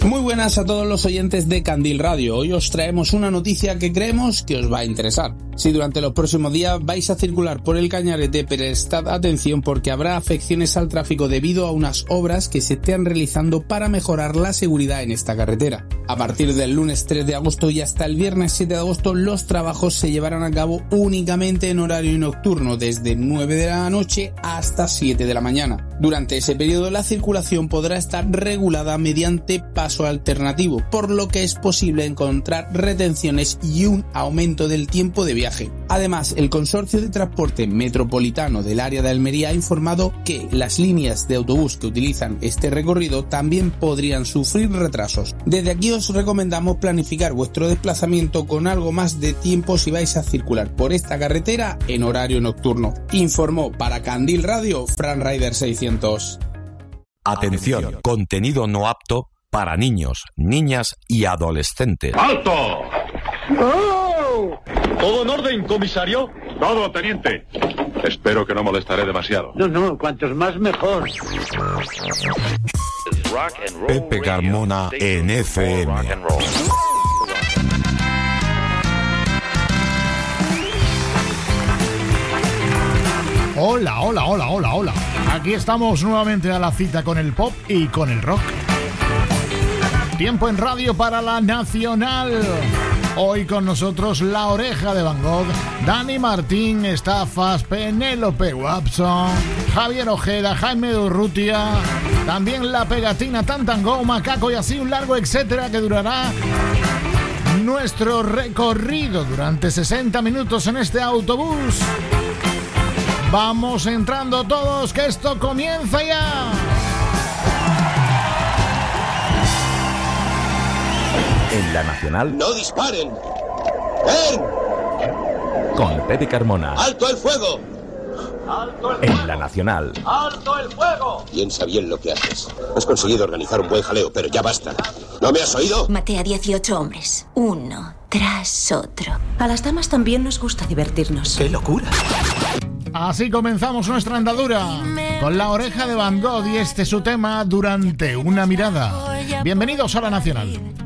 Muy buenas a todos los oyentes de Candil Radio. Hoy os traemos una noticia que creemos que os va a interesar. Si durante los próximos días vais a circular por el Cañarete, prestad atención porque habrá afecciones al tráfico debido a unas obras que se están realizando para mejorar la seguridad en esta carretera. A partir del lunes 3 de agosto y hasta el viernes 7 de agosto, los trabajos se llevarán a cabo únicamente en horario nocturno, desde 9 de la noche hasta 7 de la mañana. Durante ese periodo, la circulación podrá estar regulada mediante paso alternativo, por lo que es posible encontrar retenciones y un aumento del tiempo de viaje. Además, el Consorcio de Transporte Metropolitano del área de Almería ha informado que las líneas de autobús que utilizan este recorrido también podrían sufrir retrasos. Desde aquí os recomendamos planificar vuestro desplazamiento con algo más de tiempo si vais a circular por esta carretera en horario nocturno. Informó para Candil Radio Fran Rider 600. Atención, contenido no apto para niños, niñas y adolescentes. ¡Alto! ¡Oh! ¿Todo en orden, comisario? Todo, teniente. Espero que no molestaré demasiado. No, cuantos más mejor. Pepe Carmona en FM. Hola. Aquí estamos nuevamente a la cita con el pop y con el rock. Tiempo en radio para la Nacional. Hoy con nosotros La Oreja de Van Gogh, Dani Martín, Estafas, Penélope Watson, Javier Ojeda, Jaime Urrutia, también La Pegatina, Tantango, Macaco y así un largo etcétera que durará nuestro recorrido durante 60 minutos en este autobús. Vamos entrando todos, que esto comienza ya. En la Nacional. ¡No disparen! ¡Ven! Con Pepe Carmona. ¡Alto el fuego! ¡Alto el fuego! En la Nacional. ¡Alto el fuego! Piensa bien lo que haces. Has conseguido organizar un buen jaleo, pero ya basta. ¿No me has oído? Maté a 18 hombres, uno tras otro. A las damas también nos gusta divertirnos. ¡Qué locura! Así comenzamos nuestra andadura con La Oreja de Van Gogh y este es su tema Durante una mirada. Bienvenidos a la Nacional.